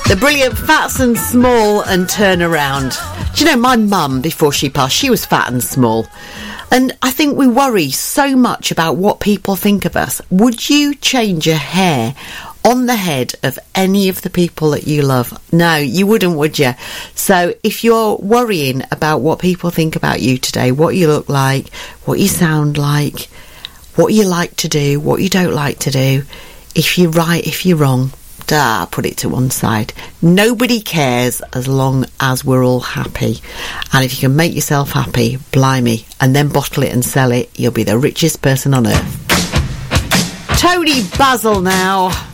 The brilliant Fats and Small and Turn Around. Do you know, my mum, before she passed, she was fat and small. And I think we worry so much about what people think of us. Would you change a hair on the head of any of the people that you love? No, you wouldn't, would you? So if you're worrying about what people think about you today, what you look like, what you sound like, what you like to do, what you don't like to do, if you're right, if you're wrong, put it to one side. Nobody cares as long as we're all happy. And if you can make yourself happy, blimey, and then bottle it and sell it, you'll be the richest person on earth. Tony Basil now.